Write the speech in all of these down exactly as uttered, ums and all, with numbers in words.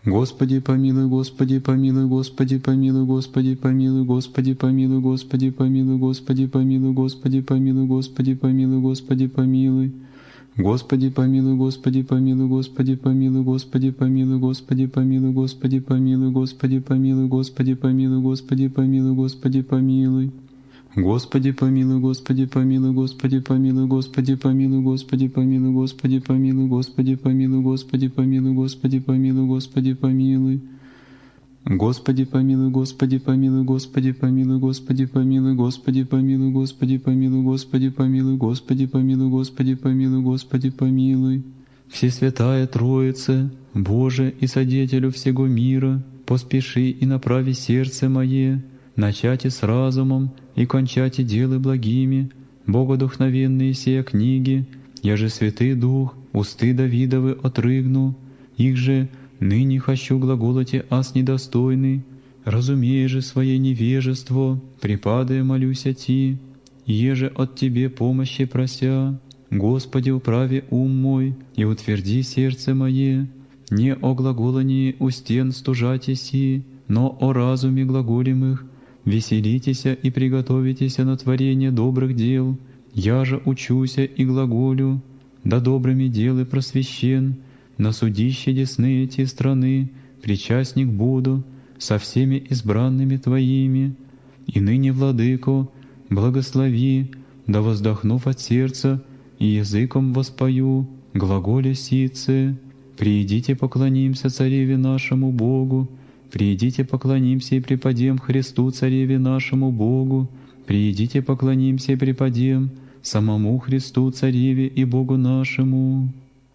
Господи помилуй, Господи помилуй, Господи помилуй, Господи помилуй, Господи помилуй, Господи помилуй, Господи помилуй, Господи помилуй, Господи помилуй, Господи помилуй. Господи помилуй, Господи помилуй, Господи помилуй, Господи помилуй, Господи помилуй, Господи помилуй, Господи помилуй, Господи помилуй, Господи помилуй, Господи помилуй. Господи помилуй, Господи помилуй, Господи помилуй, Господи помилуй, Господи помилуй, Господи помилуй, Господи помилуй, Господи помилуй, Господи помилуй, Господи помилуй. Господи помилуй, Господи помилуй, Господи помилуй, Господи помилуй, Господи помилуй, Господи помилуй, Господи помилуй, Господи помилуй, Господи помилуй, Господи помилуй. Всесвятая Троица, Боже и Содетелю всего мира, поспеши и направи сердце мое, начати с разумом и кончати делы благими, богодухновенные сия книги, я же Святый Дух, усты Давидовы отрыгну, их же ныне хочу глаголоте аз недостойный, разумея же свое невежество, припадая молюся Ти, еже от Тебе помощи прося, Господи, управи ум мой и утверди сердце мое, не о глаголании у стен стужати си, но о разуме глаголемых, веселитеся и приготовитеся на творение добрых дел, я же учуся и глаголю, да добрыми делы просвещен, на судище десны эти страны, причастник буду со всеми избранными Твоими, и ныне, Владыко, благослови, да воздохнув от сердца и языком воспою, глаголе сице, приидите поклонимся Цареве нашему Богу, приидите поклонимся и преподем Христу Цареве нашему Богу, приидите поклонимся и преподем самому Христу Цареве и Богу нашему.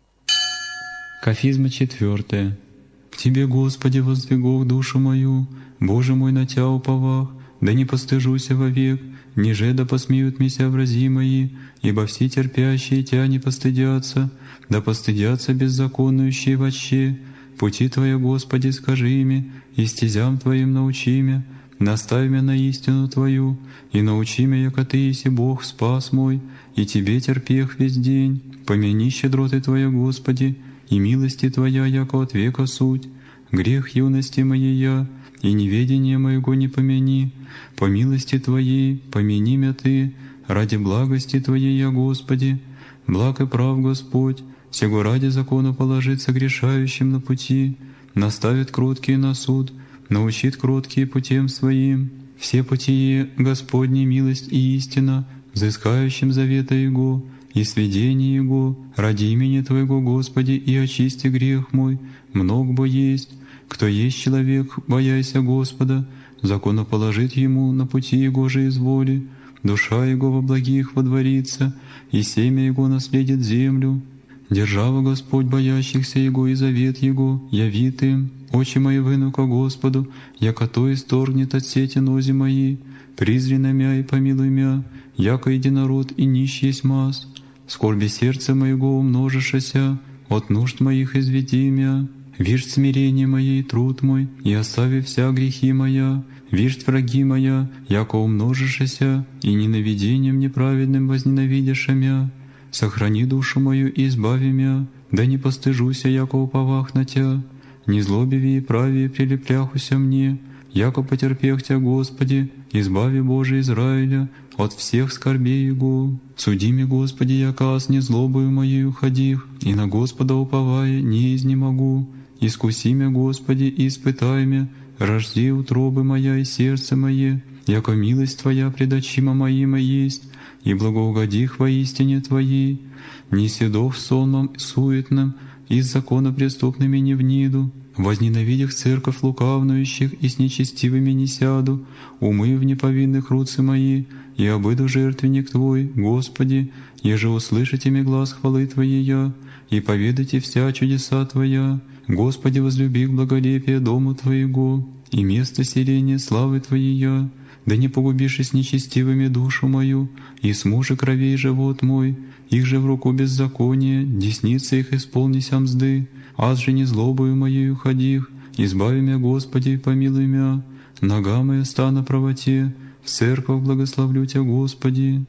Кафизма четвертая. К Тебе, Господи, воздвигох душу мою, Боже мой, на Тя уповах, да не постыжуся вовек, ниже да посмеют меня врази мои, ибо все терпящие Тя не постыдятся, да постыдятся беззаконующие вообще. Пути Твоя, Господи, скажи ими, и стезям Твоим научи мя, наставь мя на истину Твою, и научи мя, яко Ты еси Бог, спас мой, и Тебе терпех весь день. Помяни щедроты Твоя, Господи, и милости Твоя, яко от века суть. Грех юности моей я, и неведение моего не помяни. По милости Твоей помяни мя Ты, ради благости Твоей я, Господи. Благ и прав Господь, сего ради закона положит согрешающим на пути, наставит кроткие на суд, научит кроткие путем своим. Все пути Господни милость и истина, взыскающим завета Его и сведения Его, ради имени Твоего, Господи, и очисти грех мой, много бо есть. Кто есть человек, бояйся Господа, закона положит ему на пути Его же изволи, душа Его во благих водворится, и семя Его наследит землю. Держава Господь боящихся Его и завет Его явит им. Очи мои выну ко Господу, яко то исторгнет от сети нози мои. Призри на мя и помилуй мя, яко единород и нищ есть мас. Скорби сердца моего умножишася, от нужд моих изведи мя. Виждь смирение мое и труд мой, и остави вся грехи моя. Виждь враги моя, яко умножишася, и ненавидением неправедным возненавидишь мя. Сохрани душу мою и избави мя, да не постыжуся, яко уповах на Тя. Не злобиви и правее прилепляхуся мне, яко потерпех Тя, Господи, избави, Боже Израиля, от всех скорбей Его. Суди ми, Господи, яко аз не злобою моею ходих, и на Господа уповая не изнемогу. Искуси мя, Господи, и испытай мя, рожди утробы моя и сердце мое, яко милость Твоя пред очима моима есть, и благоугодих во истине Твоей. Не седох сонмом суетным, и с закона преступными не вниду, возненавидях церковь лукавнующих, и с нечестивыми не сяду, умыв неповинных руцы мои, и обыду жертвенник Твой, Господи, еже услышите ми глаз хвалы Твоей я, и поведайте вся чудеса Твоя. Господи, возлюби благолепие дому Твоего, и место селения славы Твоей я. Да не погубишь и с нечестивыми душу мою, и с мужа кровей живот мой, их же в руку беззакония, десница их исполнися мзды, аз же не злобою моею ходих, избави мя, Господи, помилуй мя, нога моя ста на правоте, в церковь благословлю Тя, Господи.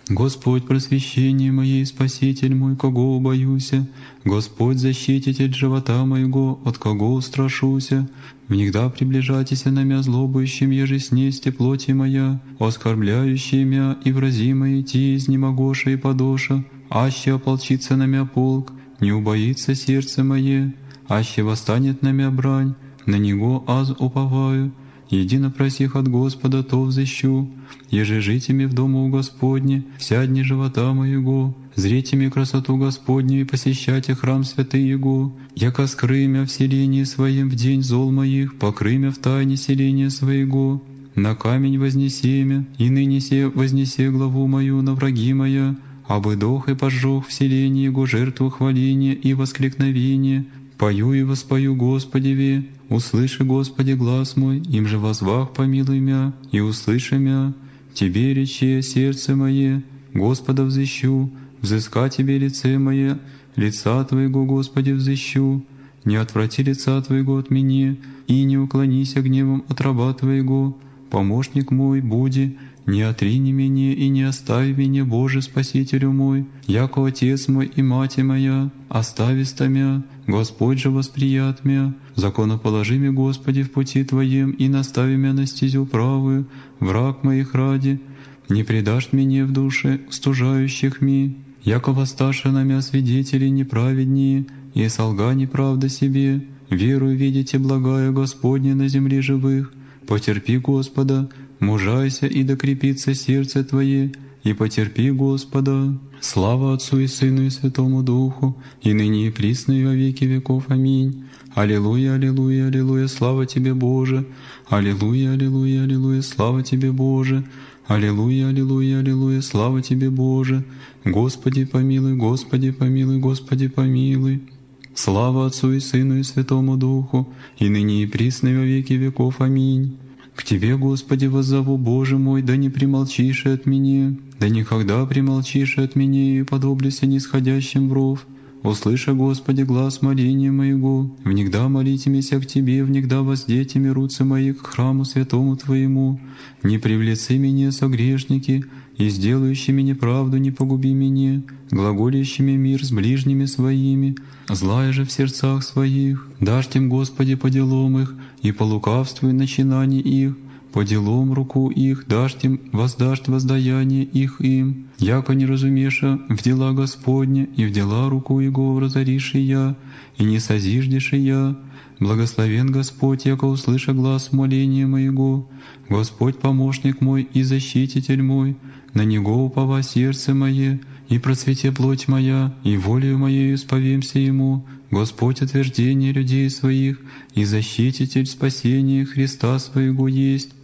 Господь, просвещение мое и Спаситель мой, кого убоюся, Господь, защититель живота моего, от кого устрашуся. Внегда приближайтеся на мя злобующим, еже снесте плоти моя, оскорбляющие мя и врази мои ти изнемогоша и подоша, аще ополчится на мя полк, не убоится сердце мое, аще восстанет на мя брань, на него аз уповаю. Едино просих от Господа, то взыщу, еже житими в дому Господне, вся дни живота моего, зритими красоту Господню и посещайте храм святый Его, яко скрымя в селении своем в день зол моих, покрымя в тайне селения своего, на камень вознесемя, и ныне се вознесе главу мою на враги моя, абы дох и пожжег в селении Его жертву хваления и воскликновения. Пою и воспою Господеве, услыши, Господи, глаз мой, им же возвах помилуй мя, и услыши мя. Тебе рече сердце мое, Господа взыщу, взыска Тебе лице мое, лица Твоего, Господи, взыщу. Не отврати лица Твоего от меня, и не уклонися гневом от раба Твоего. Помощник мой, буди, не отрини меня и не остави меня, Боже, Спасителю мой, яко Отец мой и Мать моя, остависта мя, Господь же восприят мя, законоположи мя, Господи, в пути Твоем, и настави мя на стезю правую, враг моих ради, не предашь меня в душе стужающих ми, яко воссташе на мя свидетели неправеднее, и солга неправда себе, верую видите благая Господня на земле живых, потерпи Господа, мужайся и докрепится сердце Твое, и потерпи Господа. Слава Отцу и Сыну и Святому Духу, и ныне и присно и во веки веков. Аминь. Аллилуйя, аллилуйя, аллилуйя, слава Тебе, Боже! Аллилуйя, аллилуйя, аллилуйя, слава Тебе, Боже! Аллилуйя, аллилуйя, аллилуйя, слава Тебе, Боже! Господи помилуй, Господи помилуй, Господи помилуй! Слава Отцу и Сыну и Святому Духу, и ныне и присно и во веки веков. Аминь. К Тебе, Господи, воззову, Боже мой, да не примолчишь от меня, да никогда примолчишь от меня и подоблюся нисходящим в ров. Услыши, Господи, глаз моления моего, внегда молите меня к Тебе, внегда воздейте ми руцы мои к храму святому Твоему. Не привлеци меня со грешники, и сделающими неправду не погуби меня, глаголящими мир с ближними своими, злая же в сердцах своих. Дашь тем, Господи, по делам их, и по лукавству начинаний их, по делам руку их, дашь тем, воздашь воздаяние их им, яко не разумеша в дела Господня, и в дела руку Его разоришь и я, и не созиждешь и я. Благословен Господь, яко услыша глаз моления моего, Господь помощник мой и защититель мой, на Него упова сердце мое, и просвете плоть моя, и волею моею сповемся Ему. Господь утверждение людей своих, и защититель спасения Христа своего есть.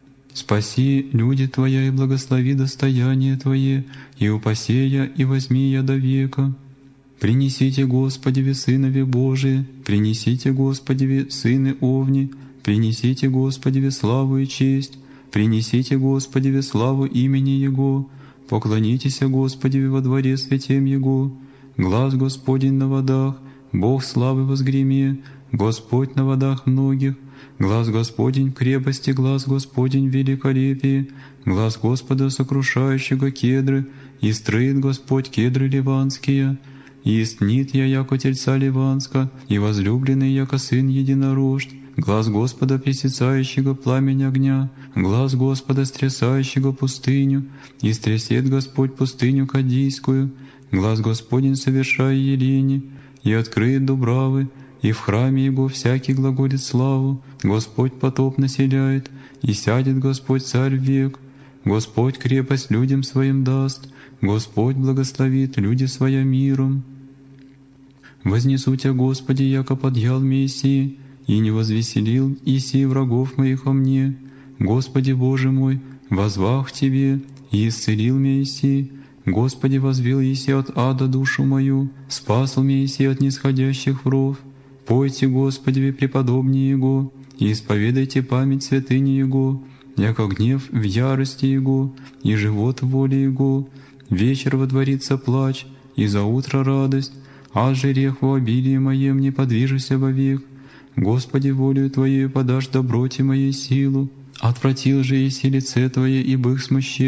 Спаси, люди Твоя, и благослови достояние Твое, и упаси я, и возьми я до века. Принесите, Господи, Сынове Божие, принесите, Господи, Сыны Овни, принесите, Господи, славу и честь, принесите, Господи, славу имени Его, поклонитесь, Господи, во дворе святем Его. Глаз Господень на водах, Бог славы возгреме, Господь на водах многих. Глаз Господень в крепости, глаз Господень в великолепии, глаз Господа сокрушающего кедры, и строит Господь кедры ливанские. И истнит я, яко тельца ливанска, и возлюбленный, яко сын единорожд. Глаз Господа пресицающего пламень огня, глаз Господа стрясающего пустыню, и стрясет Господь пустыню Кадийскую. Глаз Господень совершая елени, и открыет дубравы, и в храме Его всякий глаголит славу. Господь потоп населяет, и сядет Господь царь в век. Господь крепость людям своим даст, Господь благословит люди своя миром. Вознесу Тя, Господи, яко подъял Мессии, и не возвеселил Иси врагов моих о мне. Господи Боже мой, возвах Тебе, и исцелил меня Иси. Господи, возвел Иси от ада душу мою, спасал меня Иси от нисходящих вров. Пойте, Господи, преподобнее Его, и исповедайте память святыни Его, яко гнев в ярости Его, и живот в воле Его. Вечер водворится плач, и за утро радость, а же рех в обилии моем не подвижися вовек. Господи, волею Твоею подашь доброте моей силу. Отвратил же еси лице Твое, и бых смущен.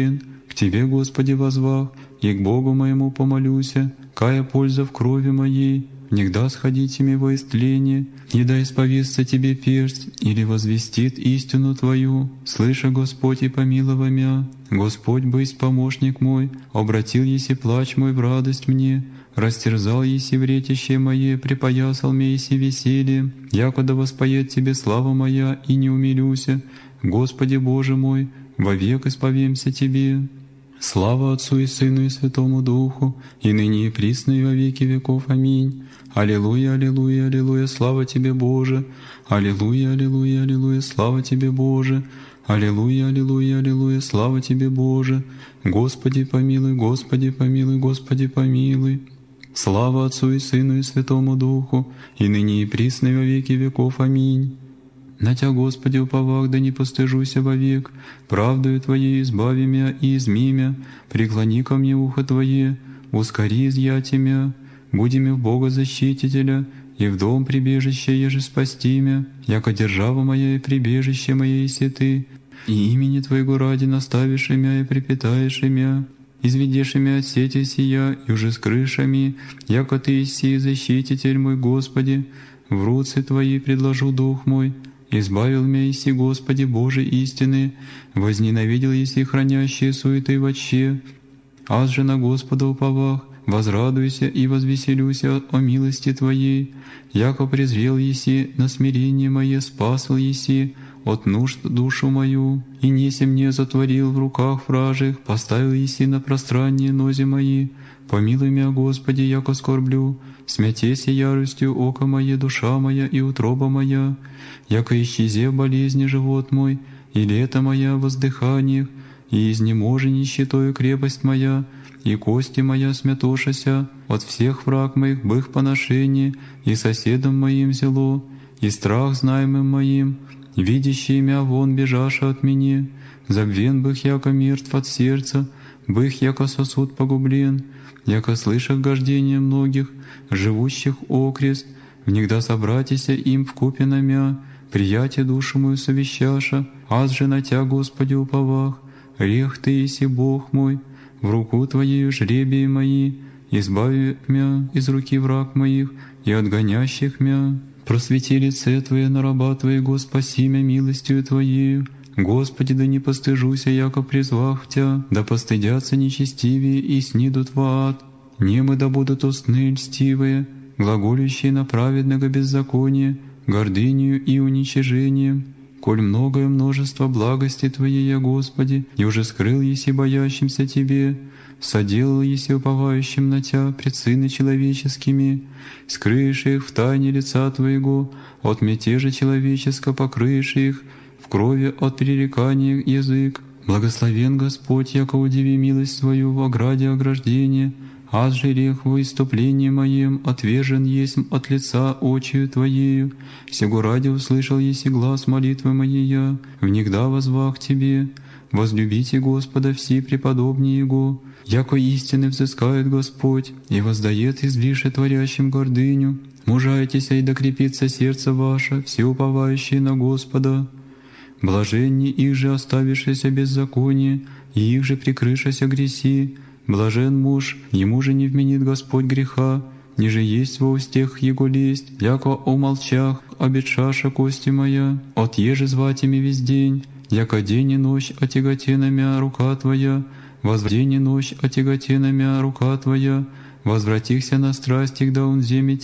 к Тебе, Господи, возвах, и к Богу моему помолюся, кая польза в крови моей, негда сходите ми во истление, и да исповестся Тебе перст, или возвестит истину Твою, слыша, Господь, и помилуй мя. Господь, бысть помощник мой, обратил еси плач мой в радость мне, растерзал еси вретище мое, припоясал мне еси веселье, якода воспоет Тебе слава моя, и не умилюся. Господи Боже мой, вовек исповемся Тебе. Слава Отцу и Сыну и Святому Духу, и ныне и присно и во веки веков. Аминь. Аллилуйя, аллилуйя, аллилуйя, слава Тебе, Боже! Аллилуйя, аллилуйя, аллилуйя, слава Тебе, Боже! Аллилуйя, аллилуйя, аллилуйя, слава Тебе, Боже! Господи помилуй, Господи помилуй, Господи помилуй! Слава Отцу и Сыну и Святому Духу, и ныне и присно и во веки веков. Аминь. На Тя, Господи, уповах, да не постыжуся вовек, правдою Твоей избави мя и изми мя, преклони ко мне ухо Твое, ускори изъятие мя, буди ми в Бога защитителя, и в дом прибежище еже спасти мя, яко держава моя и прибежище мое еси Ты, и имени Твоего ради наставишь мя и припитаешь мя, изведешь мя от сети сия, и уже с крышами, яко Ты еси защититель мой, Господи, в руцы Твои предложу дух мой. Избавил меня еси, Господи Боже истины, возненавидел еси хранящие суеты вотще. Аз же на Господа уповах, возрадуйся и возвеселюся о милости Твоей, яко презрел еси на смирение мое, спасл еси от нужд душу мою, и неси мне затворил в руках вражих, поставил еси на пространнее нози мои. Помилуй меня, Господи, яко скорблю, смятеся яростью око мое, душа моя и утроба моя, яко исчезе болезни живот мой, и лето моя в воздыханиях, и изнеможи нищетою крепость моя, и кости моя смятошася, от всех враг моих бых поношение, и соседом моим зело, и страх знаемым моим, видящий мя вон бежаша от меня, забвен бых яко мертв от сердца, бых яко сосуд погублен, яко слышах гождение многих, живущих окрест, внегда собратися им вкупе на мя, приятие душу мою совещаша, аз же на Тя, Господи, уповах, рех Ты еси Бог мой, в руку Твоею жребии мои, избави мя из руки враг моих и от гонящих мя. Просвети лице Твое на раба Твоего, спаси мя милостью Твоею. Господи, да не постыжуся, яко призвав Тя, да постыдятся нечестивые и снидут в ад. Немы да будут устны льстивые, глаголющие на праведного беззакония, гордынью и уничижением. Коль многое множество благости Твоей, я, Господи, и уже скрыл еси боящимся Тебе, соделал еси уповающим на Тя пред сыны человеческими, скрыешь их в тайне лица Твоего, от мятежа человеческого покрыешь их, в крови от пререкания язык. Благословен Господь, яко удиви милость Свою в ограде ограждения, аз же рех во иступлении моем отвержен есть от лица очию Твоею. Сего ради услышал еси глаз молитвы моей я, внегда возвах Тебе. Возлюбите Господа все преподобнее Его, яко истины взыскает Господь, и воздает излише творящим гордыню. Мужайтесь, и докрепится сердце ваше, все уповающие на Господа. Блаженни их же оставившися беззаконие, и их же прикрышася греси. Блажен муж, ему же не вменит Господь греха, ниже есть во устех его лесть, яко о молчах обетшаша кости моя, от еже звать ими весь день, яко день и ночь отяготена мя рука Твоя, возвдень и ночь отяготена мя рука Твоя, возвратихся на страсть, когда он земит